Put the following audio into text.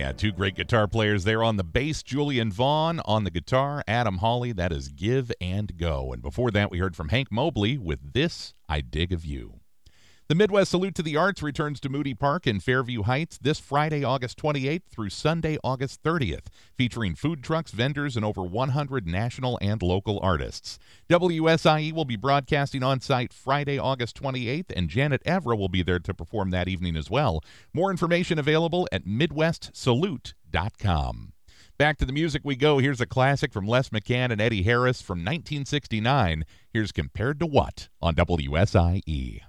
Yeah, two great guitar players there on the bass, Julian Vaughn; on the guitar, Adam Hawley. That is Give and Go. And before that, we heard from Hank Mobley with This I Dig of You. The Midwest Salute to the Arts returns to Moody Park in Fairview Heights this Friday, August 28th through Sunday, August 30th, featuring food trucks, vendors, and over 100 national and local artists. WSIE will be broadcasting on site Friday, August 28th, and Janet Evra will be there to perform that evening as well. More information available at MidwestSalute.com. Back to the music we go. Here's a classic from Les McCann and Eddie Harris from 1969. Here's Compared to What on WSIE.